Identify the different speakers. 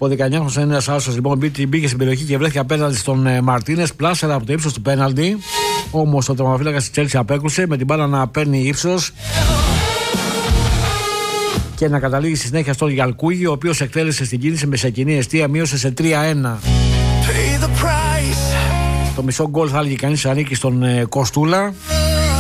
Speaker 1: Ο 19χρονος ένας άσος λοιπόν μπήκε στην περιοχή και βρέθηκε απέναντι στον Μαρτίνες. Πλάσαρα από το ύψος του πέναλτι. Όμως ο τερματοφύλακας της Chelsea απέκρουσε με την μπάλα να παίρνει ύψος και να καταλήγει στη συνέχεια στον Γιαλκούγι, ο οποίος εκτέλεσε στην κίνηση με σε κοινή εστία, μείωσε σε 3-1. Το μισό γκολ θα έλεγε κανείς ανήκει στον Κοστούλα.